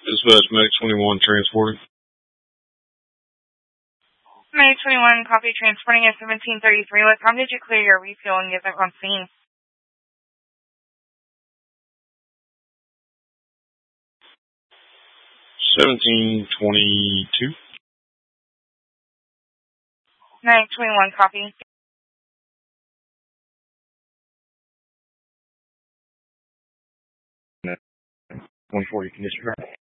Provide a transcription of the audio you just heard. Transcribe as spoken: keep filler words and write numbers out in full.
Dispatch Medic twenty-one transporting. Medic twenty-one, copy, transporting at seventeen thirty-three. What time did you clear your refuel and get back on scene? seventeen twenty-two. Medic twenty-one, copy. one forty condition.